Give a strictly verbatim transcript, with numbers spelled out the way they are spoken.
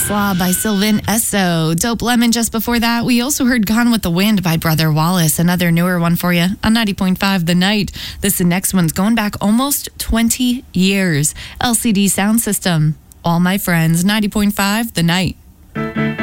Slaw by Sylvan Esso. Dope Lemon just before that. We also heard Gone with the Wind by Brother Wallace. Another newer one for you on ninety point five The Night. This next one's going back almost twenty years. L C D Sound System. All My Friends, ninety point five The Night.